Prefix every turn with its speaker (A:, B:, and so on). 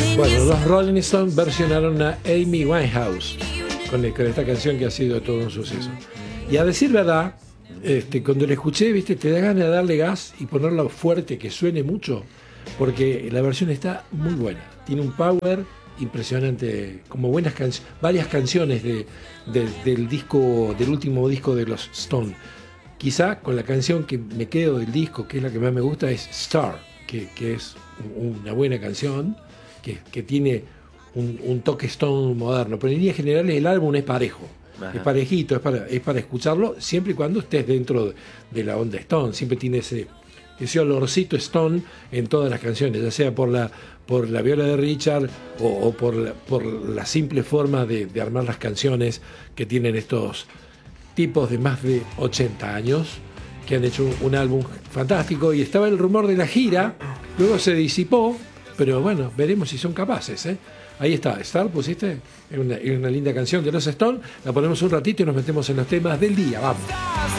A: Bueno, los Rolling Stones versionaron a Amy Winehouse con esta canción que ha sido todo un suceso. Y a decir verdad, cuando la escuché, viste, te da ganas de darle gas y ponerlo fuerte, que suene mucho, porque la versión está muy buena. Tiene un power impresionante, como varias canciones del disco, del último disco de los Stones. Quizá con la canción que me quedo del disco, que es la que más me gusta, es Star, que es una buena canción, que tiene un toque Stone moderno, pero en líneas generales el álbum es parejo. Ajá. Es parejito, es para escucharlo siempre y cuando estés dentro de la onda Stone. Siempre tiene ese olorcito Stone en todas las canciones, ya sea por la viola de Richard o por la simple forma de armar las canciones que tienen estos tipos de más de 80 años que han hecho un álbum fantástico. Y estaba el rumor de la gira, luego se disipó, pero bueno, veremos si son capaces, ¿eh? Ahí está, Star, pusiste, es una linda canción de los Stones. La ponemos un ratito y nos metemos en los temas del día. Vamos.